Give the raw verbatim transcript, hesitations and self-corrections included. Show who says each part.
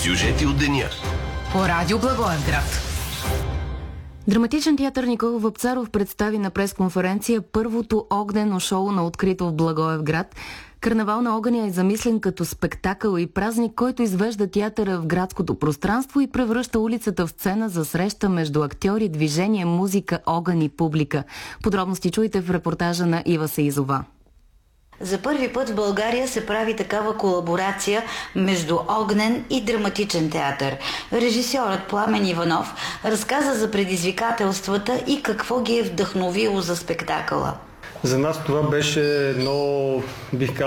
Speaker 1: Сюжети от деня.
Speaker 2: По радио Благоевград.
Speaker 3: Драматичен театър Никола Вапцаров представи на пресконференция първото огнено шоу на открито в Благоевград. Карнавал на огъня е замислен като спектакъл и празник, който извежда театъра в градското пространство и превръща улицата в сцена за среща между актьори, движение, музика, огън и публика. Подробности чуйте в репортажа на Ива Саизова.
Speaker 4: За първи път в България се прави такава колаборация между огнен и драматичен театър. Режисьорът Пламен Иванов разказа за предизвикателствата и какво ги е вдъхновило за спектакъла.
Speaker 5: За нас това беше едно, бих казал,